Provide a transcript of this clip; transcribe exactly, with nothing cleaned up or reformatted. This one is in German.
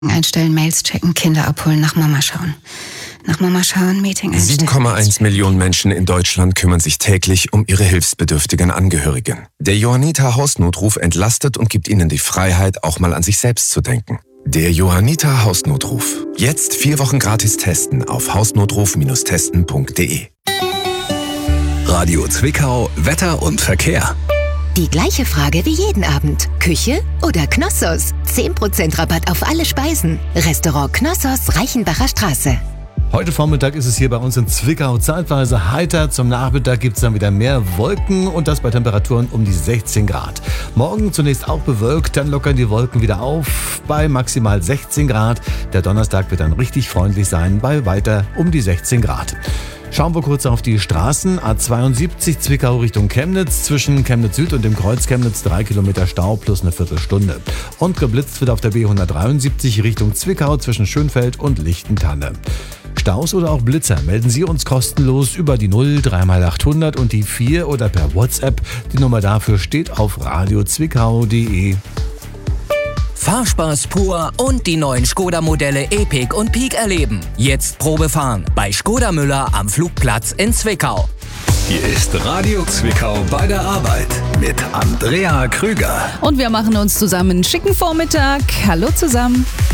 Einstellen, Mails checken, Kinder abholen, nach Mama schauen. Nach Mama schauen, Meeting einstellen. sieben Komma eins Millionen Menschen in Deutschland kümmern sich täglich um ihre hilfsbedürftigen Angehörigen. Der Johanniter Hausnotruf entlastet und gibt ihnen die Freiheit, auch mal an sich selbst zu denken. Der Johanniter Hausnotruf. Jetzt vier Wochen gratis testen auf hausnotruf Bindestrich testen Punkt de. Radio Zwickau, Wetter und Verkehr. Die gleiche Frage wie jeden Abend. Küche oder Knossos? zehn Prozent Rabatt auf alle Speisen. Restaurant Knossos, Reichenbacher Straße. Heute Vormittag ist es hier bei uns in Zwickau zeitweise heiter. Zum Nachmittag gibt es dann wieder mehr Wolken und das bei Temperaturen um die sechzehn Grad. Morgen zunächst auch bewölkt, dann lockern die Wolken wieder auf bei maximal sechzehn Grad. Der Donnerstag wird dann richtig freundlich sein bei weiter um die sechzehn Grad. Schauen wir kurz auf die Straßen. A zweiundsiebzig Zwickau Richtung Chemnitz. Zwischen Chemnitz Süd und dem Kreuz Chemnitz drei Kilometer Stau plus eine Viertelstunde. Und geblitzt wird auf der B hundertdreiundsiebzig Richtung Zwickau zwischen Schönfeld und Lichtentanne. Staus oder auch Blitzer melden Sie uns kostenlos über die null drei mal achthundert und die vier oder per WhatsApp. Die Nummer dafür steht auf radio zwickau punkt de. Fahrspaß pur und die neuen Skoda-Modelle Epiq und Peak erleben. Jetzt Probefahren bei Skoda Müller am Flugplatz in Zwickau. Hier ist Radio Zwickau bei der Arbeit mit Andrea Krüger. Und wir machen uns zusammen einen schicken Vormittag. Hallo zusammen.